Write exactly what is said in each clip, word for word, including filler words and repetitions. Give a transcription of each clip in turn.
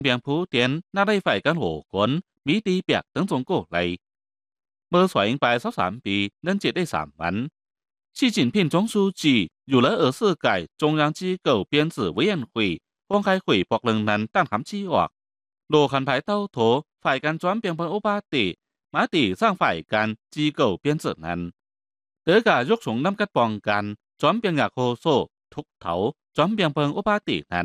便普典那类ฝ่ายกันโหกนมีตีเปียกตั้งจงโกเลยเมื่อสวยไปสักสามปีนั้นเจ็ดได้สามวัน习近平总书记อยู่了二十届中央机构编制委员会公开会บอกเรื่องนั้นตั้งคำชี้ออกโลคันภายเต้าโถฝ่ายการจ้อมเปียงเป็นอุปาติมาติสร้างฝ่ายการจีเก่าเปลี่ยนเจิดนั้นเดือกายกฉงน้ำกัดปองกันจ้อมเปียงอยากโคโซทุกเถาจ้อมเปียงเพิงอุปาตินั้น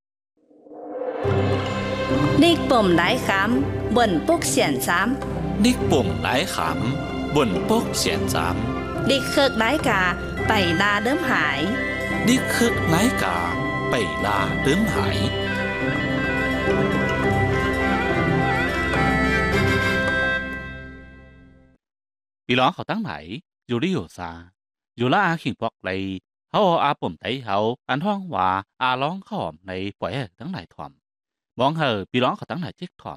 นิกปุ่มหลายคำบนปุกเสียนซ้ำนิกปุ่มหลายคำบนปุกเสียนซ้ำนิกเคิกหลายกาไปลาเดิมหายนิกเคิกหลายกาไปลาเดิมหายพี่น้องเขาตั้งไหนอยู่ได้อยู่ซาอยู่ละอาขิงบอกเลยเขาอาปุ่มไตเขาอันท้องว่าอาร้องข้อมในปล่อยตั้งไหนถ่อมมองเหอพี่น้องเขาตั้งไหนจิกถ่อม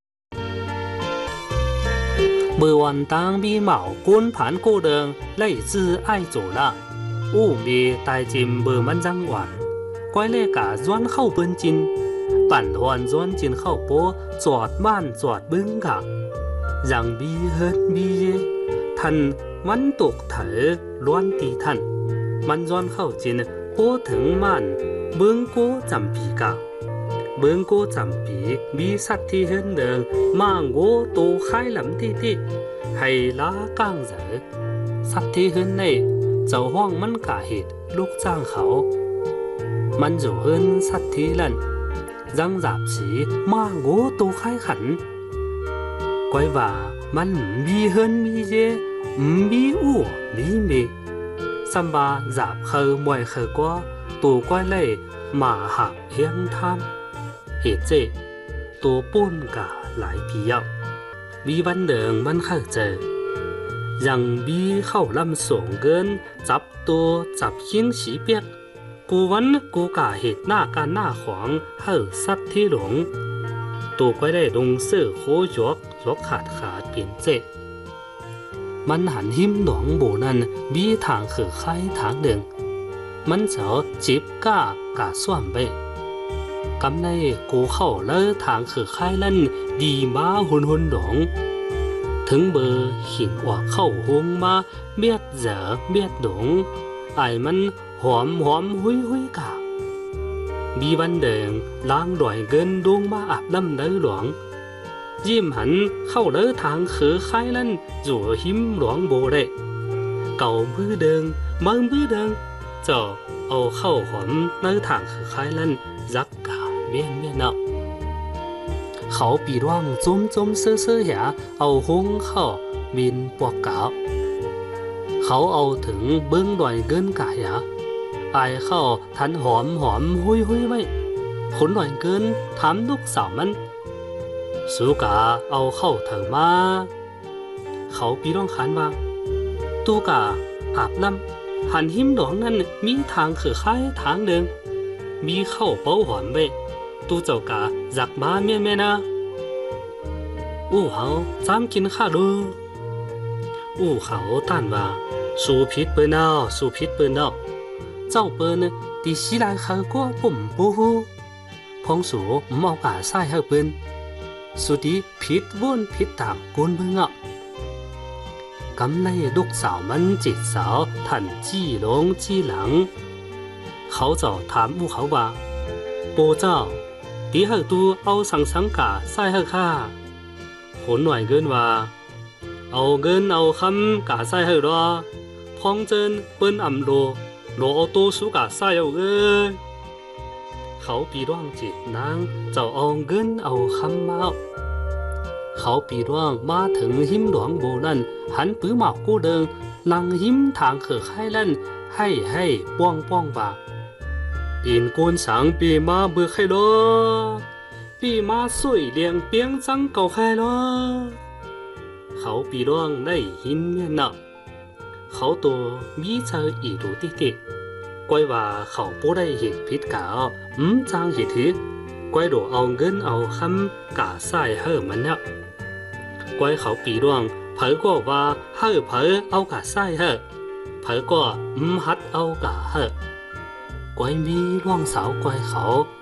เมื่อวันตั้งมีเหมากุนผ่านกูเดิงไล่จื้อไอ้โจละอู้มีตายจิมเบอร์มันจังหวานก้อยเล่กาย้อนเข้าเปิ้นจินปั่นหวนย้อนจินเข้าโป้จอดบ้านจอดบึ้งกะยังบีเฮิดบีเยท่านวันตกเถอล้วนตีท่านมันย้อนเข้าจินโป้ถึงมันเบิ้งโก้จำปีกะเบิ้งโก้จำปีมีสัตว์ที่เฮินเดิงมางโก้โตไข่ลำที่ที่ให้ล้าก้างเจอสัตว์ที่เฮินในเจ้าห้องมันกะเหตุลูกจ้างเขามันอยู่เฮินสัตว์ที่ลั่นจังจับสีมางโก้โตไข่ขันก้อยว่ามันมีเฮินมีเยมีอู่มีเมสัมบาจับเคยมวยเคยกว่าตัวก้อยเล่มาหักเฮียงทามเหตุเจตัวป้นกะหลายปีแล้วมีวันเดิงมันเคยเจอยังมีเข้าลำส่งเกินจับตัวจับหิ้งสีเปียกกูวันกูกะเหตุหน้าการหน้าขวางเฮ้อสัตว์ที่หลงตัวก้อยได้ลงเสื้อโคยกยกขาดขาดเปลี่ยนเจมันหันหิมหลวงโบนั้นมีทางคือไข่ทางหนึ่งมันเจาจิบก้ากาส่วนไปกำในกูเข้าเลิทางคือไข่ลั่นดีมาหุนหุนหลงถึงเบอร์หินว่าเข้าหงมาเบียดเจอเบียดหลงไอ้มันหอมหอมหุยหุยกามีวันเดิงล้างด่อยเกินดวงมาอาบน้ำเด้อหลวงยิ้มหันเข้าเลือทางคือไข่ลั่นจู่หิมหลวงโบได้เก่ามือเดิงมือมือเดิงเจ้าเอาเข้าหอมเลือทางคือไข่ลั่นรักกาเมียนเมียนเนาะเขาปีร่างจุ้มจุ้มเสื้อเสื้อหยาเอาหงเข้าบินปวกเก่าเขาเอาถึงเบิ้งด่อยเกินกาหยาไอเข้าทันหอมหอมหุยหุยไว้ขนด่อยเกินถามลูกสาวมันสูกาเอาเข้าเถอะมาเขาปีร้องขานว่าตูกาอาบน้ำหันหิมหลวงนั้นมีทางคือค่ายทางหนึ่งมีเข้าเป้าหอมไว้ตูเจ้ากาจักมาเมียเมียนะอู้เขาจำกินข้าดูอู้เขาต้านว่าสูพิษเปิ้นเอาสูพิษเปิ้นเอาเจ้าเปิ้นตีสีลายเขาก็ปุ่มปูหูพงสูมเอากาใส่ให้เปิ้นสุดีผิดวนผิดตามกุนเมืองอ่ะกำในลูกสาวมันจิตสาวทันจี้ลงจี้หลังเขาเจ้าถามอูเขาว่าปู่เจ้าตีให้ตูเอาสังสังกาใส่ให้ข้าขนหน่อยเกินว่าเอาเงินเอาคำกาใส่ให้รอพองเจินเปิ้นอ่ำโลโลเอาตัวสูกาใส่เอาเอ้ยเขาปีร่างจิตนางเจ้าเอาเงินเอาคำมาเขาปีร่างมาถึงหิมหลวงโบนั่นหันปื้อหมากกู้เดิงลังหิมทางเขือไข่ลั่นให้ให้ป้องป้องว่าปีนโกนสังปีมาเบื่อไข่ล้อปีมาสวยเลี้ยงเปียงจังเก่าไข่ล้อเขาปีร่างได้หินเงี้ยน่ะเขาตัวมีเธออีดูติติก้อยว่าเขาปูได้เหตุผิดกาอืมจางเหตุถือก้อยโดเอาเงินเอาคำกาใส่เฮ่อมันเนี่ยก้อยเขาปีร่วงเผยก็ว่าเฮ่อเผยเอากาใส่เฮ่อเผยก็อืมฮัดเอากาเฮ่อก้อยมีร่วงสาวก้อยเขา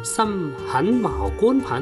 ซ้ำหันเหมาก้นผัน